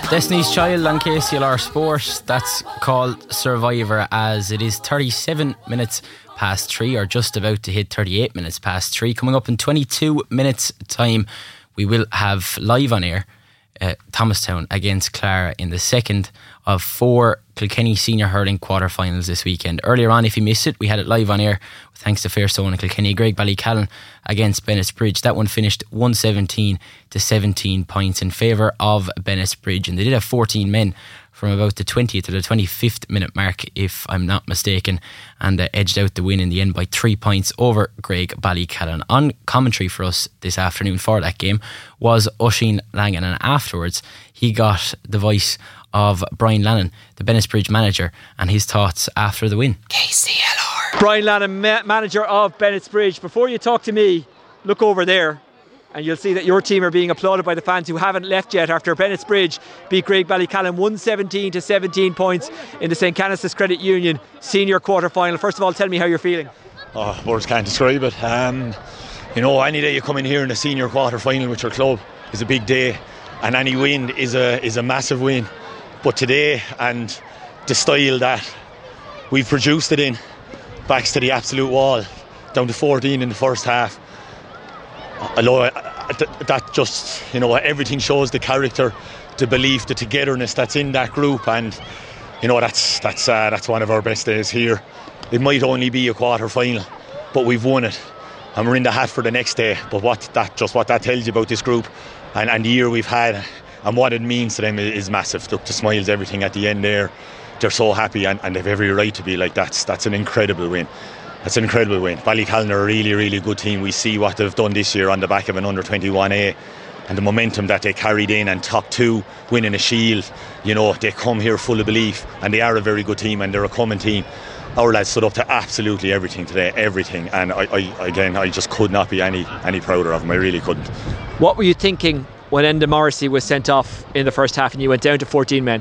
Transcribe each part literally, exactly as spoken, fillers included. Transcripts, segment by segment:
Destiny's Child on K C L R Sport. That's called Survivor, as it is thirty-seven minutes past three, or just about to hit thirty-eight minutes past three. Coming up in twenty-two minutes time, we will have live on air uh, Thomastown against Clara in the second of four Kilkenny senior hurling quarterfinals this weekend. Earlier on, if you missed it, we had it live on air thanks to Fairstone and Kilkenny. Greg Ballycallan against Bennettsbridge. That one finished one seventeen to seventeen points in favour of Bennettsbridge, and they did have fourteen men from about the twentieth to the twenty-fifth minute mark, if I'm not mistaken, and uh, edged out the win in the end by three points over Greg Ballycallan. On commentary for us this afternoon for that game was Oisín Langan, and afterwards he got the voice of Brian Lannan, the Bennettsbridge manager, and his thoughts after the win. K C L R. Brian Lannan, ma- manager of Bennettsbridge. Before you talk to me, look over there and you'll see that your team are being applauded by the fans who haven't left yet after Bennettsbridge beat Greg Ballycallan one seventeen to seventeen points in the Saint Canice's Credit Union senior quarter final. First of all, tell me how you're feeling. Oh, words can't describe it. Um, you know, any day you come in here in a senior quarter final with your club is a big day, and any win is a is a massive win. But today, and the style that we've produced it in, backs to the absolute wall, down to fourteen in the first half. Although that just, you know, everything shows the character, the belief, the togetherness that's in that group, and you know that's that's uh, that's one of our best days here. It might only be a quarter final, but we've won it, and we're in the hat for the next day. But what that just what that tells you about this group, and, and the year we've had, and what it means to them is massive. Look, the smiles, everything at the end there, they're so happy, and, and they've every right to be like. That's that's an incredible win. That's an incredible win. Ballycallan are a really, really good team. We see what they've done this year on the back of an under twenty-one A, and the momentum that they carried in, and top two, winning a shield. You know, they come here full of belief, and they are a very good team, and they're a common team. Our lads stood up to absolutely everything today, everything, and I, I again, I just could not be any any prouder of them. I really couldn't. What were you thinking when Enda Morrissey was sent off in the first half and you went down to fourteen men?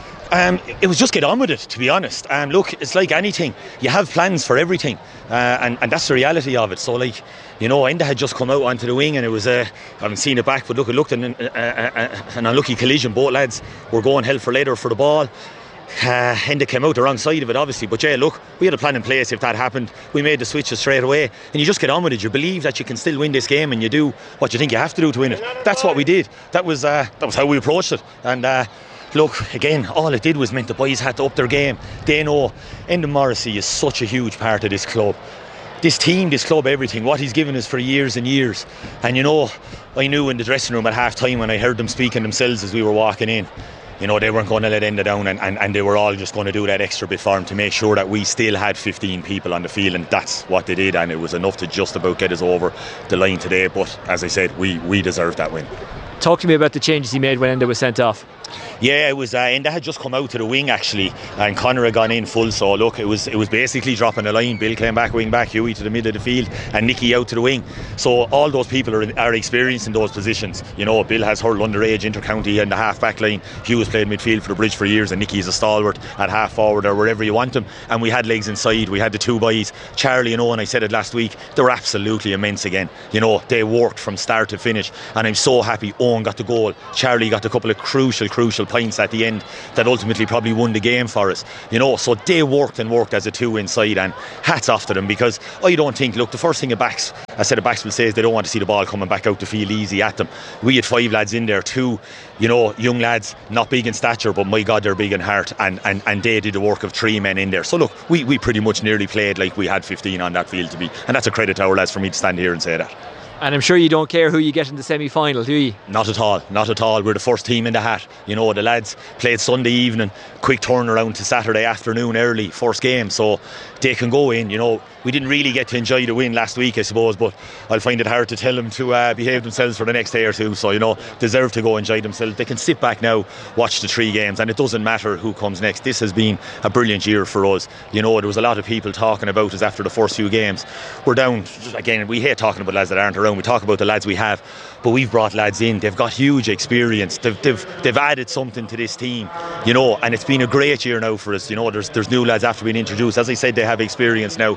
Um, it was just get on with it, to be honest. Um, look, it's like anything. You have plans for everything, uh, and, and that's the reality of it. So, like, you know, Enda had just come out onto the wing, and it was, uh, I haven't seen it back, but look, it looked an, uh, uh, an unlucky collision. Both lads were going hell for leather for the ball. Uh, Enda came out the wrong side of it, obviously. But yeah, look, we had a plan in place if that happened. We made the switches straight away, and you just get on with it. You believe that you can still win this game, and you do what you think you have to do to win it. That's what we did. That was uh, that was how we approached it, and. Uh, Look, again, all it did was meant the boys had to up their game. They know Enda Morrissey is such a huge part of this club. This team, this club, everything, what he's given us for years and years. And you know, I knew in the dressing room at half time when I heard them speaking themselves as we were walking in, you know, they weren't going to let Enda down, and, and, and they were all just going to do that extra bit for him to make sure that we still had fifteen people on the field, and that's what they did, and it was enough to just about get us over the line today. But as I said, we, we deserved that win. Talk to me about the changes he made when Enda was sent off. Yeah, it was uh, Enda had just come out to the wing actually, and Conor had gone in full. So look, it was it was basically dropping the line. Bill came back wing back, Hughie to the middle of the field, and Nicky out to the wing. So all those people are, are experienced in those positions. You know, Bill has hurled underage inter-county and the half back line. Hugh has played midfield for the Bridge for years, and Nicky's a stalwart at half forward or wherever you want him. And we had legs inside. We had the two boys, Charlie and Owen. I said it last week. They're absolutely immense again. You know, they worked from start to finish, and I'm so happy Owen got the goal. Charlie got a couple of crucial, crucial points at the end that ultimately probably won the game for us. You know, so they worked and worked as a two inside, and hats off to them, because I don't think, look, the first thing a backs, I said a backs will say is they don't want to see the ball coming back out the field easy at them. We had five lads in there, two, you know, young lads, not big in stature, but my God, they're big in heart, and, and, and they did the work of three men in there. So look, we, we pretty much nearly played like we had fifteen on that field to be, and that's a credit to our lads for me to stand here and say that. And I'm sure you don't care who you get in the semi-final, do you? Not at all, not at all. We're the first team in the hat. You know, the lads played Sunday evening, quick turnaround to Saturday afternoon early, first game, so they can go in. You know, we didn't really get to enjoy the win last week, I suppose, but I'll find it hard to tell them to uh, behave themselves for the next day or two. So, you know, deserve to go enjoy themselves. They can sit back now, watch the three games, and it doesn't matter who comes next. This has been a brilliant year for us. You know, there was a lot of people talking about us after the first few games. We're down, again, we hate talking about lads that aren't around. We talk about the lads we have, but we've brought lads in. They've got huge experience. They've, they've, they've added something to this team, you know, and it's been a great year now for us. You know, there's, there's new lads after being introduced. As I said, they have experience now.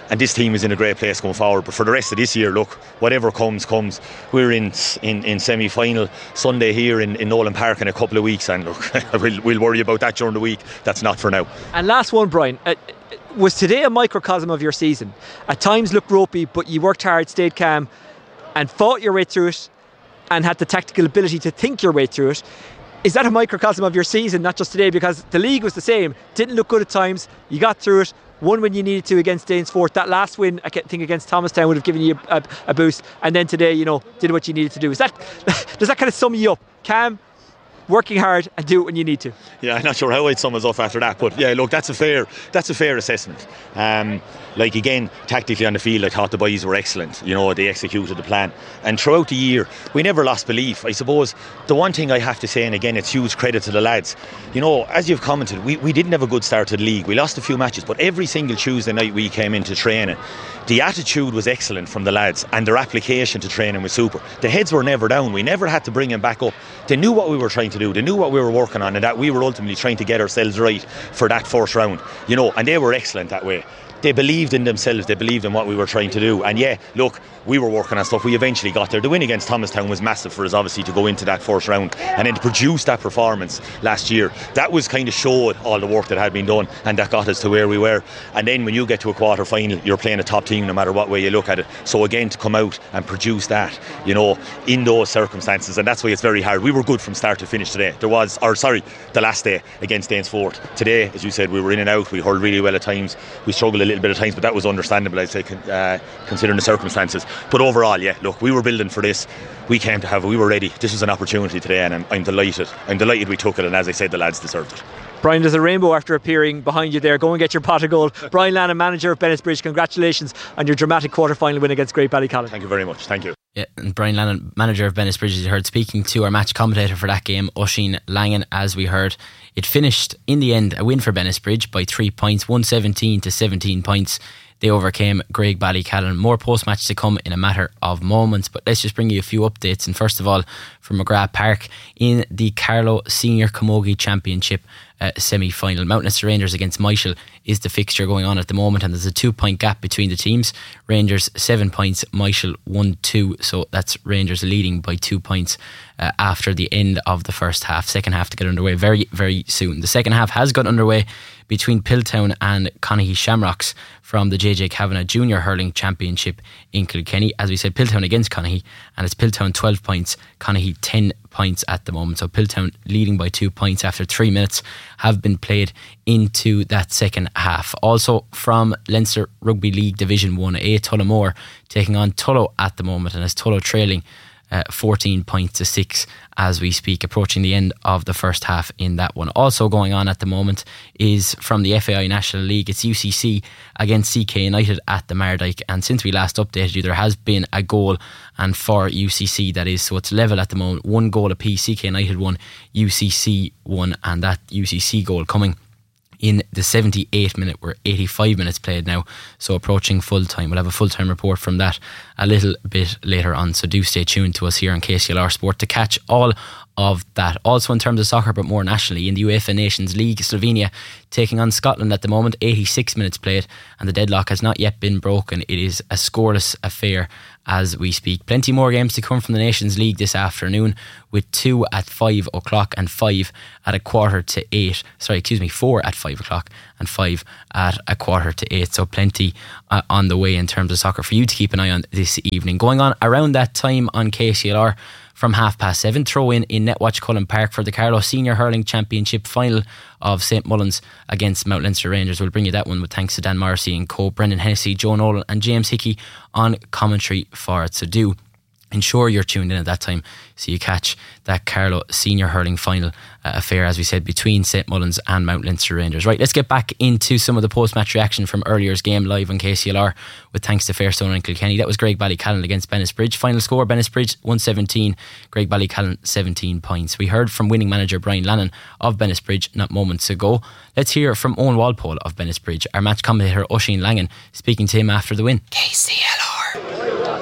and this team is in a great place going forward. But for the rest of this year, look, whatever comes, comes. We're in in, in semi-final Sunday here in, in Nolan Park in a couple of weeks, and look, we'll, we'll worry about that during the week. That's not for now. And last one, Brian. Uh, was today a microcosm of your season? At times looked ropey, but you worked hard, stayed calm, and fought your way through it, and had the tactical ability to think your way through it. Is that a microcosm of your season, not just today? Because the league was the same, didn't look good at times, you got through it, won when you needed to against Danesfort. That last win, I think, against Thomastown would have given you a, a, a boost, and then today, you know, did what you needed to do. Is that does that kind of sum you up? Calm, working hard, and do it when you need to. Yeah, I'm not sure how I'd sum us up after that, but yeah, look, that's a fair that's a fair assessment. Um, like again, tactically on the field, I thought the boys were excellent. You know, they executed the plan, and throughout the year, we never lost belief. I suppose the one thing I have to say, and again, it's huge credit to the lads. You know, as you've commented, we, we didn't have a good start to the league. We lost a few matches, but every single Tuesday night we came into training, the attitude was excellent from the lads, and their application to training was super. The heads were never down. We never had to bring them back up. They knew what we were trying to do. They knew what we were working on, and that we were ultimately trying to get ourselves right for that first round. You know, and they were excellent that way. They believed in themselves, they believed in what we were trying to do, and yeah, look, we were working on stuff. We eventually got there. The win against Thomastown was massive for us, obviously, to go into that first round, and then to produce that performance last year, that was kind of showed all the work that had been done, and that got us to where we were. And then when you get to a quarter final, you're playing a top team no matter what way you look at it. So again, to come out and produce that, you know, in those circumstances, and that's why it's very hard. We were good from start to finish today. There was, or sorry, the last day against Danesfort. Today, as you said, we were in and out. We hurled really well at times. We struggled a little bit at times, but that was understandable, I'd say, uh, considering the circumstances. But overall, yeah, look, we were building for this. We came to have it. We were ready. This was an opportunity today, and I'm, I'm delighted. I'm delighted we took it, and as I said, the lads deserved it. Brian, there's a rainbow after appearing behind you there. Go and get your pot of gold. Brian Lannan, manager of Bennettsbridge, congratulations on your dramatic quarter-final win against Greatballycallan. Thank you very much. Thank you. Yeah, and Brian Lannan, manager of Bennettsbridge, as you heard, speaking to our match commentator for that game, Oisín Langan, as we heard. It finished, in the end, a win for Bennettsbridge by three points, one seventeen to seventeen points. They overcame Greigballycallan. More post-match to come in a matter of moments, but let's just bring you a few updates. And first of all, from McGrath Park in the Carlow Senior Camogie Championship uh, semi-final. Mount Leinster Rangers against Michael is the fixture going on at the moment, and there's a two-point gap between the teams. Rangers seven points, Michael one two, so that's Rangers leading by two points uh, after the end of the first half. Second half to get underway very, very soon. The second half has got underway between Piltown and Conaghy Shamrocks from the J J Kavanagh Junior Hurling Championship in Kilkenny. As we said, Piltown against Conaghy, and it's Piltown twelve points, Conaghy ten points at the moment. So Piltown leading by two points after three minutes have been played into that second half. Also from Leinster Rugby League Division one A, Tullamore taking on Tullow at the moment, and as Tullow trailing Uh, fourteen points to six as we speak, approaching the end of the first half in that one. Also going on at the moment is from the F A I National League. It's U C C against C K United at the Mardyke, and since we last updated you, there has been a goal, and for U C C that is, so it's level at the moment, one goal apiece. C K United one, U C C one, and that U C C goal coming in the seventy-eighth minute. We're eighty-five minutes played now, so approaching full time. We'll have a full time report from that a little bit later on, so do stay tuned to us here on K C L R Sport to catch all of that. Also in terms of soccer, but more nationally, in the UEFA Nations League, Slovenia taking on Scotland at the moment, eighty-six minutes played, and the deadlock has not yet been broken. It is a scoreless affair as we speak. Plenty more games to come from the Nations League this afternoon, with two at five o'clock and five at a quarter to eight. Sorry, excuse me, four at five o'clock and five at a quarter to eight. So plenty uh, on the way in terms of soccer for you to keep an eye on this evening. Going on around that time on K C L R from half past seven, throw in in Netwatch Cullen Park for the Carlow Senior Hurling Championship final of Saint Mullins against Mount Leinster Rangers. We'll bring you that one with thanks to Dan Morrissey and co, Brendan Hennessy, Joe Nolan and James Hickey on commentary for it. So do ensure you're tuned in at that time so you catch that Carlow Senior Hurling final uh, affair, as we said, between Saint Mullins and Mount Leinster Rangers. Right, let's get back into some of the post-match reaction from earlier's game live on K C L R with thanks to Fairstone and Kilkenny. That was Greigballycallan against Bennettsbridge. Final score, Bennettsbridge one seventeen, Greigballycallan seventeen points. We heard from winning manager Brian Lannan of Bennettsbridge not moments ago. Let's hear from Owen Walpole of Bennettsbridge, our match commentator Oisín Langan, speaking to him after the win. K C L R.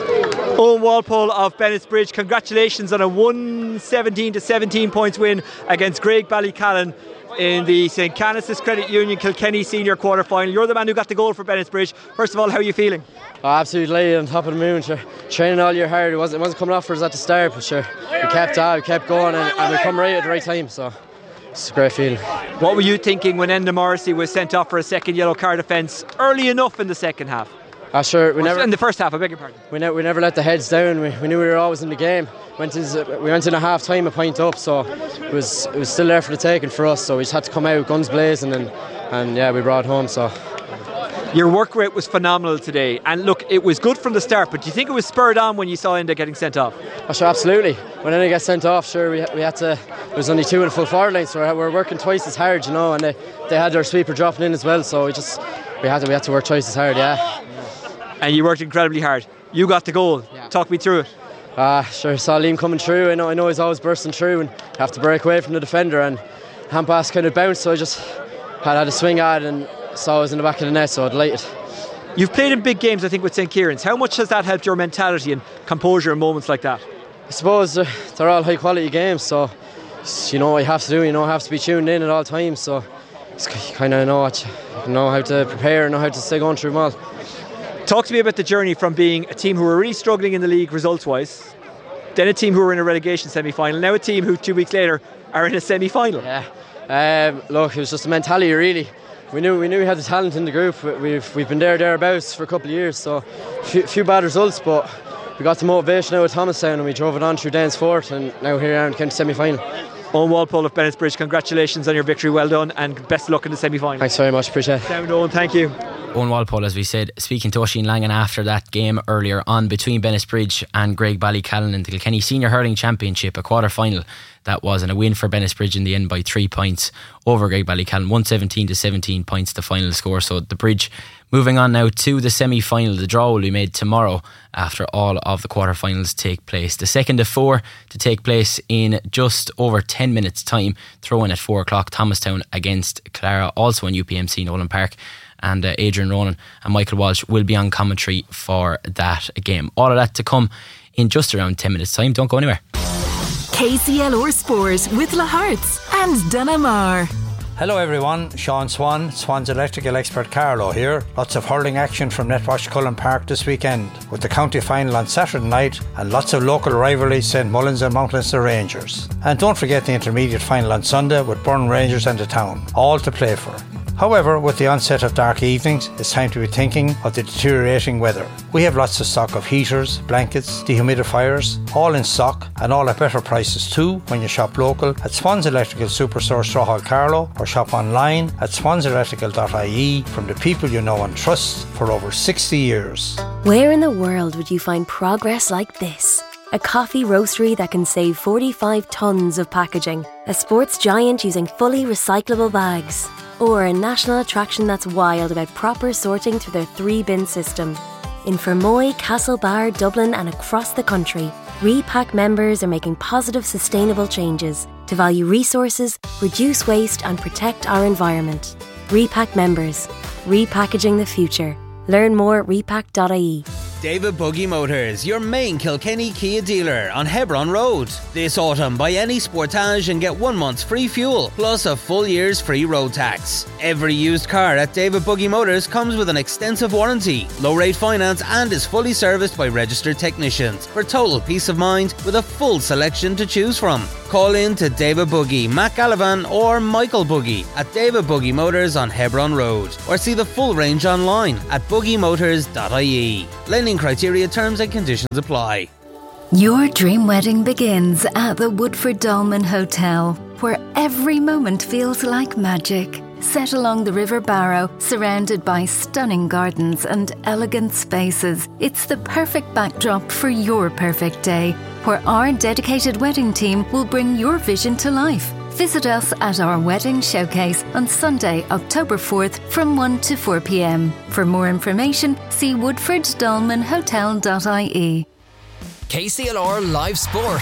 Owen Walpole of Bennettsbridge, congratulations on a one seventeen to seventeen points win against Greigballycallan. in the Saint Canice's Credit Union Kilkenny Senior Quarter Final. You're the man who got the goal for Bennettsbridge. First of all, how are you feeling? Oh, absolutely delighted, on top of the moon. Sure. Training all year hard. It wasn't, it wasn't coming off for us at the start, but sure, we kept on, we kept going, and, and we come right at the right time. So it's a great feeling. What were you thinking when Enda Morrissey was sent off for a second yellow card offence early enough in the second half? Ah, sure. We never in the first half. I beg your pardon. We never we never let the heads down. We, we knew we were always in the game. Went into, we went in a half time a point up, so it was it was still there for the taking for us. So we just had to come out guns blazing, and and yeah, we brought it home. So. Your work rate was phenomenal today, and look, it was good from the start, but do you think it was spurred on when you saw Enda getting sent off? Oh, sure, absolutely. When Enda gets sent off, sure, we, we had to, there was only two in the full forward line, so we were working twice as hard, you know, and they, they had their sweeper dropping in as well, so we just, we had to, we had to work twice as hard, yeah. And you worked incredibly hard. You got the goal. Yeah. Talk me through it. Ah, sure, saw Liam coming through. I know, I know he's always bursting through and have to break away from the defender, and hand pass kind of bounced, so I just had, had a swing at it and saw it was in the back of the net, so delighted. You've played in big games, I think, with Saint Kieran's. How much has that helped your mentality and composure in moments like that? I suppose uh, they're all high quality games, so you know what you have to do. You know, you have to be tuned in at all times. So you kind of know what you know how to prepare, know how to stay going through them all. Talk to me about the journey from being a team who were really struggling in the league results-wise, then a team who were in a relegation semi-final, now a team who two weeks later are in a semi-final. Yeah. Um, look, it was just a mentality, really. We knew we knew we had the talent in the group. We've we've been there thereabouts for a couple of years, so a few, few bad results, but we got the motivation out of Thomastown and we drove it on through Danesfort, and now here we are in the county semi-final. Owen Walpole of Bennettsbridge, congratulations on your victory, well done, and best of luck in the semi-final. Thanks very much, appreciate it. Sound, Owen, thank you. Owen Walpole, as we said, speaking to Oisin Langan after that game earlier on between Bennettsbridge and Graigballycallan in the Kilkenny Senior Hurling Championship, a quarter final that was, and a win for Bennettsbridge in the end by three points over Graigballycallan, one seventeen to seventeen points the final score. So the Bridge moving on now to the semi-final. The draw will be made tomorrow after all of the quarter-finals take place. The second of four to take place in just over ten minutes time. Throw-in at four o'clock, Thomastown against Clara, also in U P M C Nolan Park. And uh, Adrian Ronan and Michael Walsh will be on commentary for that game. All of that to come in just around ten minutes time. Don't go anywhere. K C L R Sport with La Hearts and Dunamar. Hello everyone, Sean Swan, Swan's electrical expert Carlo here. Lots of hurling action from Netwash Cullen Park this weekend, with the county final on Saturday night and lots of local rivalries, Saint Mullins and Mount Leinster Rangers. And don't forget the intermediate final on Sunday with Burn Rangers and the Town, all to play for. However, with the onset of dark evenings, it's time to be thinking of the deteriorating weather. We have lots of stock of heaters, blankets, dehumidifiers, all in stock and all at better prices too when you shop local at Swans Electrical Superstore Strawhall Carlow, or shop online at swans electrical dot I E from the people you know and trust for over sixty years. Where in the world would you find progress like this? A coffee roastery that can save forty-five tonnes of packaging, a sports giant using fully recyclable bags, or a national attraction that's wild about proper sorting through their three-bin system. In Fermoy, Castlebar, Dublin and across the country, Repack members are making positive, sustainable changes to value resources, reduce waste and protect our environment. Repack members, repackaging the future. Learn more at repack dot I E. David Buggy Motors, your main Kilkenny Kia dealer on Hebron Road. This autumn, buy any Sportage and get one month's free fuel, plus a full year's free road tax. Every used car at David Buggy Motors comes with an extensive warranty, low-rate finance and is fully serviced by registered technicians for total peace of mind with a full selection to choose from. Call in to David Buggy, Matt Gallivan or Michael Buggy at David Buggy Motors on Hebron Road, or see the full range online at buggy motors dot I E. Lending criteria, terms and conditions apply. Your dream wedding begins at the Woodford Dolmen Hotel, where every moment feels like magic. Set along the River Barrow, surrounded by stunning gardens and elegant spaces, it's the perfect backdrop for your perfect day, where our dedicated wedding team will bring your vision to life. Visit us at our wedding showcase on Sunday, October fourth from one to four p.m. For more information, see woodford dolmen hotel dot I E. K C L R Live Sport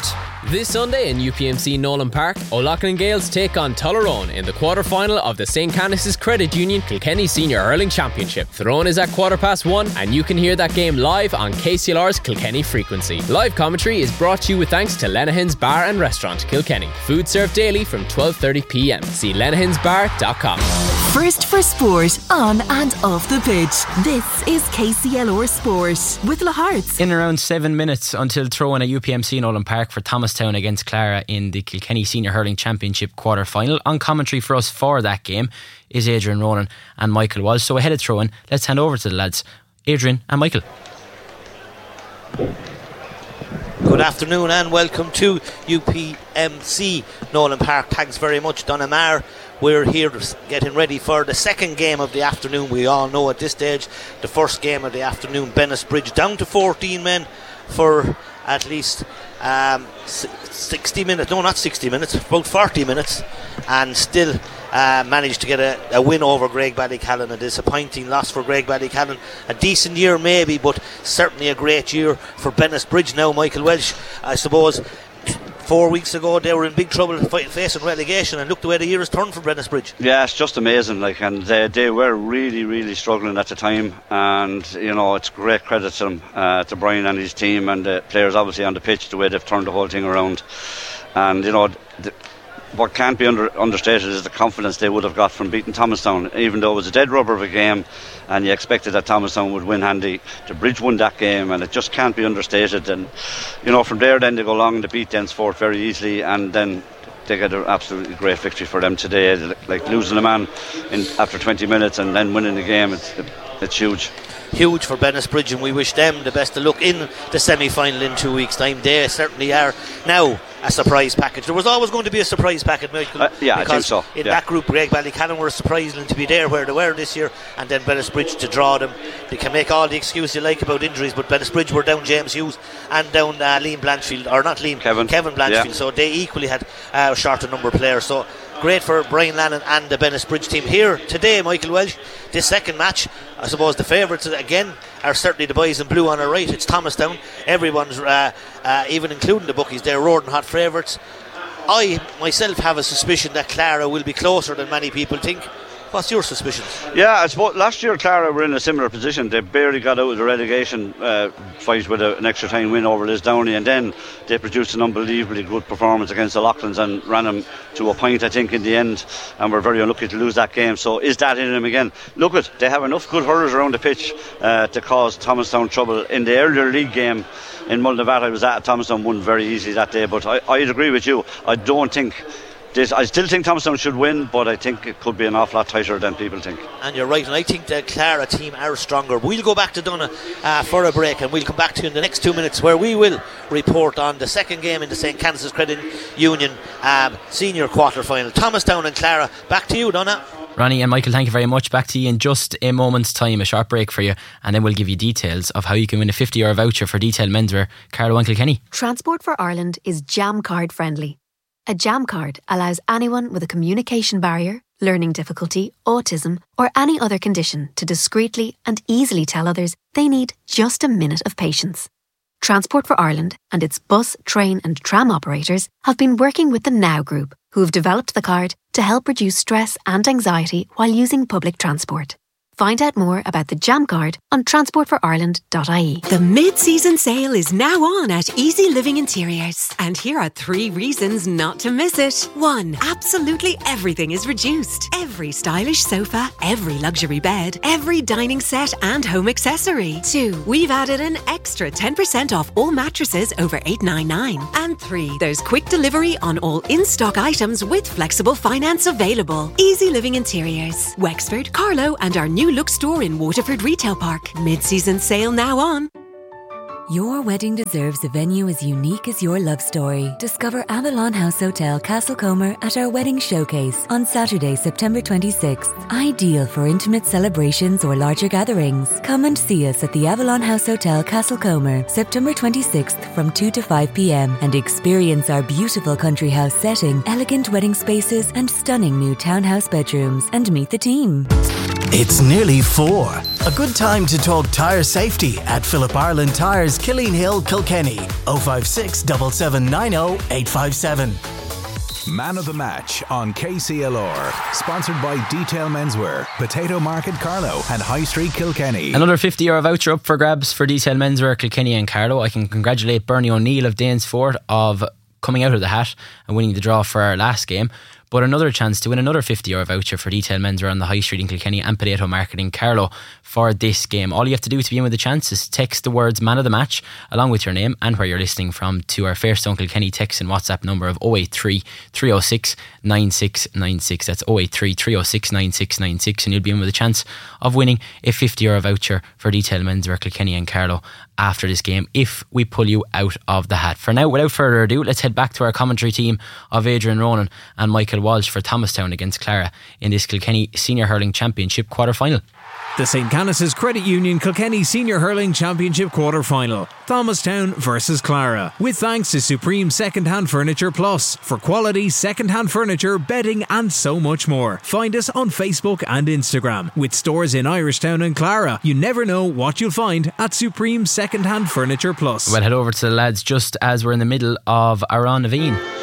This Sunday in U P M C Nolan Park, O'Loughlin Gales take on Tullaroan in the quarter-final of the Saint Canice's Credit Union Kilkenny Senior Hurling Championship. Tyrone is at quarter past one, and you can hear that game live on K C L R's Kilkenny frequency. Live commentary is brought to you with thanks to Lenahan's Bar and Restaurant, Kilkenny. Food served daily from twelve thirty p m. See lenahans bar dot com. First for sport, on and off the pitch. This is K C L R Sport with Le Hearts. In around seven minutes until throw-in at U P M C Nolan Park for Thomastown against Clara in the Kilkenny Senior Hurling Championship quarter-final. On commentary for us for that game is Adrian Ronan and Michael Walsh. So ahead of throw-in, let's hand over to the lads, Adrian and Michael. Good afternoon and welcome to U P M C Nolan Park. Thanks very much, Donna Maher. We're here getting ready for the second game of the afternoon. We all know at this stage the first game of the afternoon, Bennettsbridge down to fourteen men for at least um, sixty minutes, no not sixty minutes, about forty minutes, and still uh, managed to get a, a win over Graigballycallan. A disappointing loss for Graigballycallan. A decent year maybe, but certainly a great year for Bennettsbridge now. Michael Welsh, I suppose four weeks ago they were in big trouble facing relegation, and look the way the year has turned for Bennettsbridge. Yeah, it's just amazing, like, and they, they were really really struggling at the time, and you know it's great credit to them, uh, to Brian and his team and the players obviously on the pitch, the way they've turned the whole thing around. And you know the, what can't be under, understated is the confidence they would have got from beating Thomastown, even though it was a dead rubber of a game and you expected that Thomastown would win handy. The Bridge won that game, and it just can't be understated. And you know from there then they go along and they beat Densfort very easily, and then they get an absolutely great victory for them today. Like losing a man in after twenty minutes and then winning the game, it's, it's huge. Huge for Bennettsbridge, and we wish them the best of luck in the semi-final in two weeks' time. They certainly are now a surprise package. There was always going to be a surprise package, Michael. Uh, yeah, I think so. In yeah. that group, Graigballycallan were surprising to be there where they were this year, and then Bennettsbridge to draw them. They can make all the excuse you like about injuries, but Bennettsbridge were down James Hughes and down uh, Liam Blanchfield, or not Liam, Kevin, Kevin Blanchfield. Yeah. So they equally had uh, a shorter number of players. So great for Brian Lannon and the Bennettsbridge team here today, Michael Welsh. This second match, I suppose the favourites again are certainly the boys in blue on our right. It's Thomastown. Everyone's, uh, uh, even including the bookies, they're roaring hot favourites. I myself have a suspicion that Clara will be closer than many people think. What's your suspicions? Yeah, I suppose last year Clara were in a similar position. They barely got out of the relegation uh, fight with a, an extra time win over Lisdowney, and then they produced an unbelievably good performance against the Loughlin's and ran them to a point, I think, in the end, and were very unlucky to lose that game. So is that in them again? Look, at they have enough good hurlers around the pitch uh, to cause Thomastown trouble. In the earlier league game in Mulnavat I was at, Thomastown won very easily that day, but I, I'd agree with you. I don't think This, I still think Thomastown should win, but I think it could be an awful lot tighter than people think. And you're right, and I think the Clara team are stronger. We'll go back to Donna uh, for a break, and we'll come back to you in the next two minutes where we will report on the second game in the Saint Canice's Credit Union um, senior quarter final. Thomastown and Clara. Back to you, Donna. Ronnie and Michael, thank you very much. Back to you in just a moment's time. A short break for you, and then we'll give you details of how you can win a fifty euro voucher for Detail Menswear, Carlow and Kilkenny. Transport for Ireland is Jam Card friendly. A Jam Card allows anyone with a communication barrier, learning difficulty, autism, or any other condition to discreetly and easily tell others they need just a minute of patience. Transport for Ireland and its bus, train and tram operators have been working with the Now Group, who have developed the card to help reduce stress and anxiety while using public transport. Find out more about the Jam Card on transport for ireland dot I E. The mid-season sale is now on at Easy Living Interiors. And here are three reasons not to miss it. One, absolutely everything is reduced. Every stylish sofa, every luxury bed, every dining set and home accessory. Two, we've added an extra ten percent off all mattresses over eight ninety-nine. And three, there's quick delivery on all in-stock items with flexible finance available. Easy Living Interiors, Wexford, Carlow and our new look store in Waterford Retail Park. Mid-season sale now on. Your wedding deserves a venue as unique as your love story. Discover Avalon House Hotel Castlecomer at our wedding showcase on Saturday, September twenty-sixth. Ideal for intimate celebrations or larger gatherings. Come and see us at the Avalon House Hotel Castlecomer, September twenty-sixth from two to five p.m. and experience our beautiful country house setting, elegant wedding spaces and stunning new townhouse bedrooms, and meet the team. It's nearly four. A good time to talk tyre safety at Philip Ireland Tyres, Killeen Hill, Kilkenny. oh five six, seven seven nine oh, eight five seven. Man of the Match on K C L R. Sponsored by Detail Menswear, Potato Market Carlow and High Street Kilkenny. Another fifty euro voucher up for grabs for Detail Menswear, Kilkenny and Carlow. I can congratulate Bernie O'Neill of Danesfort of coming out of the hat and winning the draw for our last game. But another chance to win another fifty euro voucher for Detail Menswear on the High Street in Kilkenny and Potato Market in Carlow for this game. All you have to do to be in with a chance is text the words Man of the Match along with your name and where you're listening from to our Fairstone Kilkenny text and WhatsApp number of oh eight three, three oh six, nine six nine six. That's oh eight three, three oh six, nine six nine six, and you'll be in with a chance of winning a fifty euro voucher for Detail Menswear, Kilkenny and Carlow after this game if we pull you out of the hat. For now, without further ado, let's head back to our commentary team of Adrian Ronan and Michael Walsh for Thomastown against Clara in this Kilkenny Senior Hurling Championship quarter-final. The Saint Canice's Credit Union Kilkenny Senior Hurling Championship quarter-final. Thomastown versus Clara. With thanks to Supreme Second-Hand Furniture Plus for quality second-hand furniture, bedding and so much more. Find us on Facebook and Instagram. With stores in Irishtown and Clara, you never know what you'll find at Supreme Second-Hand Furniture Plus. Well, head over to the lads just as we're in the middle of Aran Naveen.